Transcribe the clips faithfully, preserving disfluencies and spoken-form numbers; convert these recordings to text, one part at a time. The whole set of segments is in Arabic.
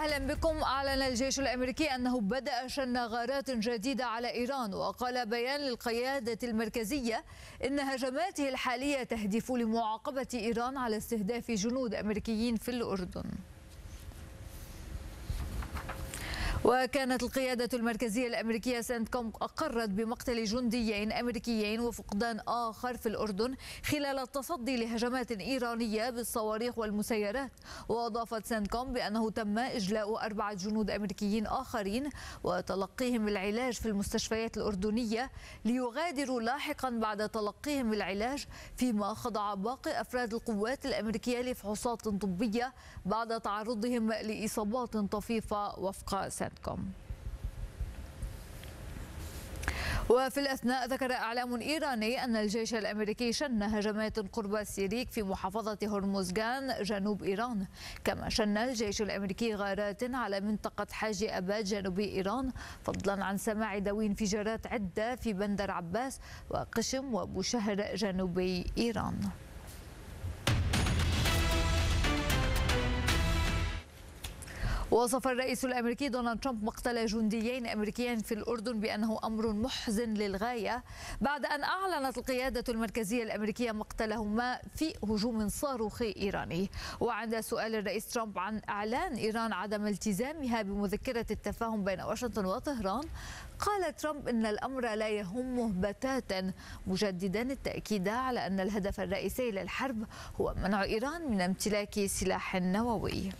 أهلا بكم. أعلن الجيش الأمريكي أنه بدأ شن غارات جديدة على إيران، وقال بيان للقيادة المركزية إن هجماته الحالية تهدف لمعاقبة إيران على استهداف جنود أمريكيين في الأردن. وكانت القيادة المركزية الأمريكية سنتكوم أقرت بمقتل جنديين أمريكيين وفقدان آخر في الأردن خلال التصدي لهجمات إيرانية بالصواريخ والمسيرات. وأضافت سنتكوم بأنه تم إجلاء أربعة جنود أمريكيين آخرين وتلقيهم العلاج في المستشفيات الأردنية ليغادروا لاحقا بعد تلقيهم العلاج، فيما خضع باقي أفراد القوات الأمريكية لفحوصات طبية بعد تعرضهم لإصابات طفيفة وفق سنتكوم. وفي الأثناء ذكر إعلام إيراني أن الجيش الأمريكي شن هجمات قرب سيريك في محافظة هرمزغان جنوب إيران، كما شن الجيش الأمريكي غارات على منطقة حاجي أباد جنوب إيران، فضلا عن سماع ذوي انفجارات عدة في بندر عباس وقشم وبوشهر جنوبي إيران. وصف الرئيس الأمريكي دونالد ترامب مقتل جنديين أمريكيين في الأردن بأنه أمر محزن للغاية، بعد أن أعلنت القيادة المركزية الأمريكية مقتلهما في هجوم صاروخي إيراني. وعند سؤال الرئيس ترامب عن إعلان إيران عدم التزامها بمذكرة التفاهم بين واشنطن وطهران، قال ترامب إن الأمر لا يهمه بتاتا، مجددا التأكيد على أن الهدف الرئيسي للحرب هو منع إيران من امتلاك سلاح نووي.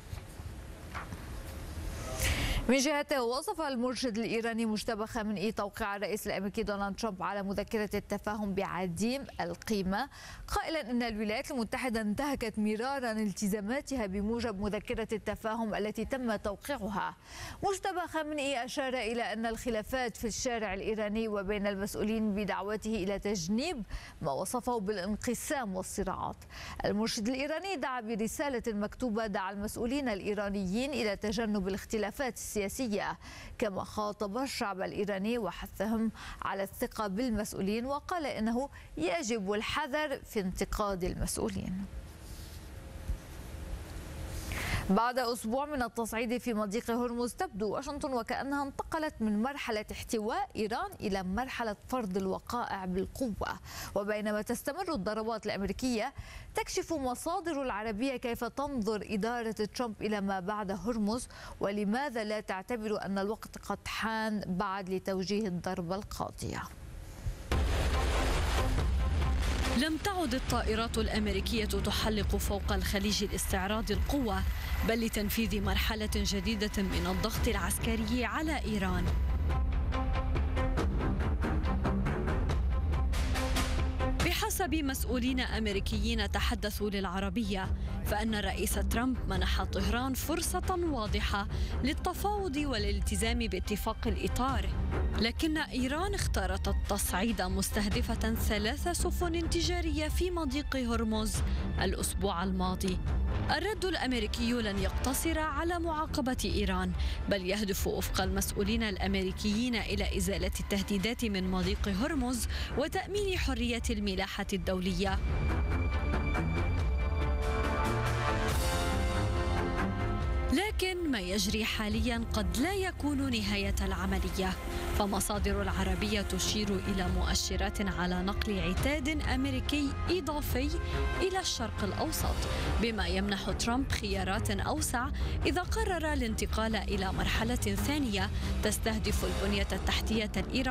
من جهته، وصف المرشد الإيراني مجتبى خامنئي توقيع الرئيس الأمريكي دونالد ترامب على مذكرة التفاهم بعديم القيمة، قائلا إن الولايات المتحدة انتهكت مرارا التزاماتها بموجب مذكرة التفاهم التي تم توقيعها. مجتبى خامنئي أشار إلى أن الخلافات في الشارع الإيراني وبين المسؤولين بدعوته إلى تجنيب ما وصفه بالانقسام والصراعات. المرشد الإيراني دعا برسالة مكتوبة دعا المسؤولين الإيرانيين إلى تجنب الاختلافات السياسية، كما خاطب الشعب الإيراني وحثهم على الثقة بالمسؤولين، وقال إنه يجب الحذر في انتقاد المسؤولين. بعد أسبوع من التصعيد في مضيق هرمز، تبدو واشنطن وكأنها انتقلت من مرحلة احتواء إيران إلى مرحلة فرض الوقائع بالقوة. وبينما تستمر الضربات الأمريكية، تكشف مصادر العربية كيف تنظر إدارة ترامب إلى ما بعد هرمز، ولماذا لا تعتبر أن الوقت قد حان بعد لتوجيه الضربة القاضية. لم تعد الطائرات الأمريكية تحلق فوق الخليج لاستعراض القوة، بل لتنفيذ مرحلة جديدة من الضغط العسكري على إيران. بحسب مسؤولين أمريكيين تحدثوا للعربية، فإن الرئيس ترامب منح طهران فرصة واضحة للتفاوض والالتزام باتفاق الإطار، لكن إيران اختارت التصعيد مستهدفة ثلاث سفن تجارية في مضيق هرمز الأسبوع الماضي. الرد الأمريكي لن يقتصر على معاقبة إيران، بل يهدف وفق المسؤولين الأمريكيين إلى إزالة التهديدات من مضيق هرمز وتأمين حرية الملاحة الدولية. لكن ما يجري حاليا قد لا يكون نهاية العملية، فمصادر العربية تشير إلى مؤشرات على نقل عتاد أمريكي إضافي إلى الشرق الأوسط، بما يمنح ترامب خيارات أوسع إذا قرر الانتقال إلى مرحلة ثانية تستهدف البنية التحتية الإيرانية